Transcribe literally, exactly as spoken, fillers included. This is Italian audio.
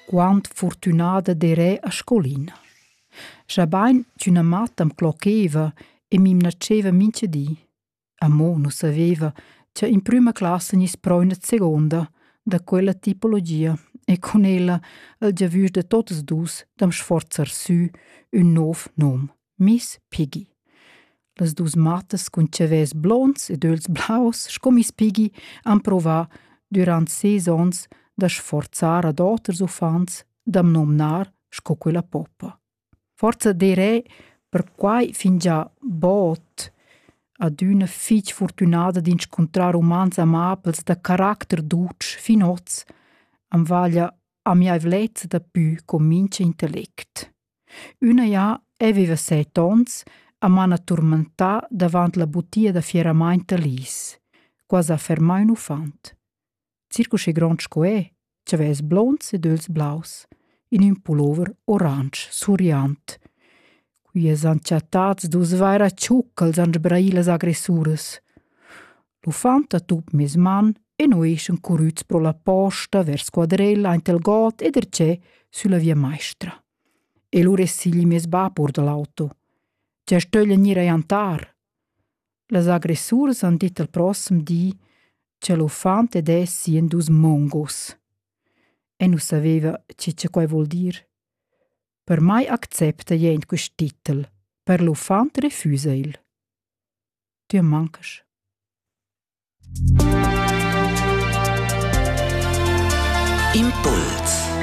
quant fortunada d'ere a scolina. Schabain c'üna matta am clocheva e mi mnaceva mince di. Amo nu saveva che in prima classe nis proina seconda da quella tipologia e con ella il giavus de totes dus dam sforzar su un nov nom, Miss Piggy. Las dus mattas cun chavès blonds ed öls blaus, sco Miss Piggy han provà durant ses ons da sforzar ad oters ufants dam nomnar sco quella poppa. Forza d'ere per quai fin già bot ad una fich fortunada d'inscontrar umans amabels da caracter duc finoz am vaglia a mia vlezza da pü con mince intellect. Una ja aveva set ons a mana turmentà davant la bottia da fieramaint a lis, quasi a fermar un ufant. Circo sche grond sco è, c'aves blonds ed öls blaus, in un pullover orange, suriant. Qui es anciatats dus vaira ciuccals an sbrai las aggressures. L'ufant a tup mes man e no eschen curüts pro la posta vers quadrella aint el got ed erce sulla via maestra. E lur es sigli mes ba pur de l'auto. C'è stöglia nira jantar. Las aggressures han dit al prossim di che l'ufant ed es sien dus mongos. E nu saveva ce ce quai vuol dir. Per mai accepta jent quist titel, per l'ufant refusa il. Tu mancas. Impuls.